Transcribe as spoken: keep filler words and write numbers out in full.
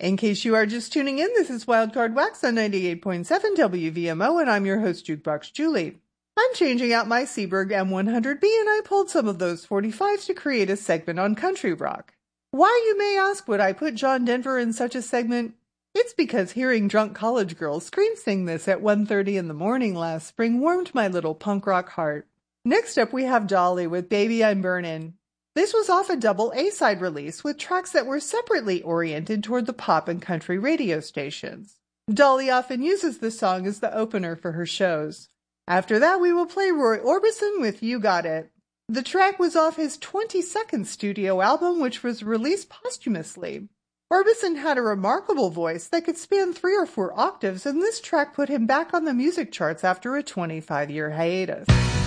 In case you are just tuning in, this is Wildcard Wax on ninety-eight point seven W V M O, and I'm your host, Jukebox Julie. I'm changing out my Seaberg M one hundred B, and I pulled some of those forty-fives to create a segment on country rock. Why, you may ask, would I put John Denver in such a segment? It's because hearing drunk college girls scream sing this at one thirty in the morning last spring warmed my little punk rock heart. Next up, we have Dolly with Baby I'm Burnin'. This was off a double A-side release with tracks that were separately oriented toward the pop and country radio stations. Dolly often uses this song as the opener for her shows. After that, we will play Roy Orbison with You Got It. The track was off his twenty-second studio album, which was released posthumously. Orbison had a remarkable voice that could span three or four octaves, and this track put him back on the music charts after a twenty-five year hiatus.